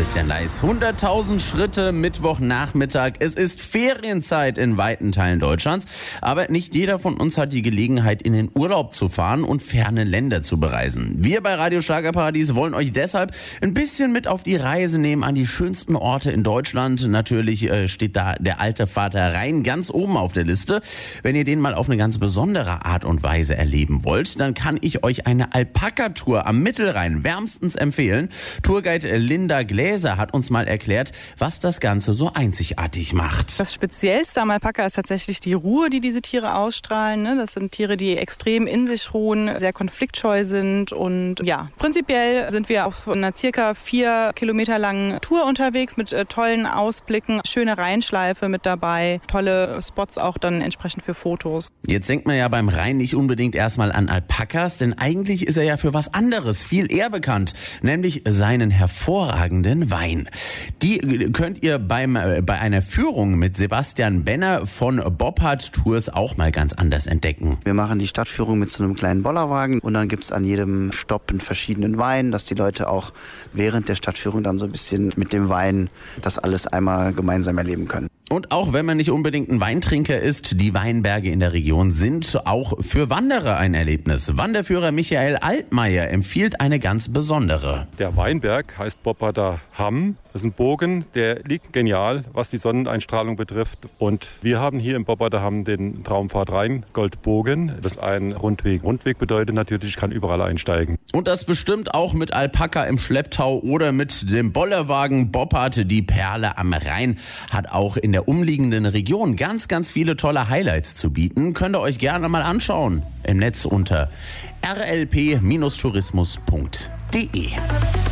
Christian Leis. 100.000 Schritte Mittwochnachmittag. Es ist Ferienzeit in weiten Teilen Deutschlands. Aber nicht jeder von uns hat die Gelegenheit, in den Urlaub zu fahren und ferne Länder zu bereisen. Wir bei Radio Schlagerparadies wollen euch deshalb ein bisschen mit auf die Reise nehmen an die schönsten Orte in Deutschland. Natürlich steht da der alte Vater Rhein ganz oben auf der Liste. Wenn ihr den mal auf eine ganz besondere Art und Weise erleben wollt, dann kann ich euch eine Alpaka-Tour am Mittelrhein wärmstens empfehlen. Tourguide Linda Gläser hat uns mal erklärt, was das Ganze so einzigartig macht. Das Speziellste am Alpaka ist tatsächlich die Ruhe, die diese Tiere ausstrahlen. Das sind Tiere, die extrem in sich ruhen, sehr konfliktscheu sind. Und ja, prinzipiell sind wir auf einer circa 4 Kilometer langen Tour unterwegs mit tollen Ausblicken, schöne Rheinschleife mit dabei, tolle Spots auch dann entsprechend für Fotos. Jetzt denkt man ja beim Rhein nicht unbedingt erstmal an Alpakas, denn eigentlich ist er ja für was anderes viel eher bekannt, nämlich seinen hervorragenden Wein. Die könnt ihr bei einer Führung mit Sebastian Benner von Boppard Tours auch mal ganz anders entdecken. Wir machen die Stadtführung mit so einem kleinen Bollerwagen und dann gibt's an jedem Stopp einen verschiedenen Wein, dass die Leute auch während der Stadtführung dann so ein bisschen mit dem Wein das alles einmal gemeinsam erleben können. Und auch wenn man nicht unbedingt ein Weintrinker ist, die Weinberge in der Region sind auch für Wanderer ein Erlebnis. Wanderführer Michael Altmaier empfiehlt eine ganz besondere. Der Weinberg heißt Bopparder Hamm. Das ist ein Bogen, der liegt genial, was die Sonneneinstrahlung betrifft. Und wir haben hier im Bopparder Hamm den Traumfahrt Rhein Goldbogen. Das ist ein Rundweg. Rundweg bedeutet natürlich, ich kann überall einsteigen. Und das bestimmt auch mit Alpaka im Schlepptau oder mit dem Bollerwagen Boppard. Die Perle am Rhein hat auch in der umliegenden Region ganz, ganz viele tolle Highlights zu bieten. Könnt ihr euch gerne mal anschauen im Netz unter rlp-tourismus.de.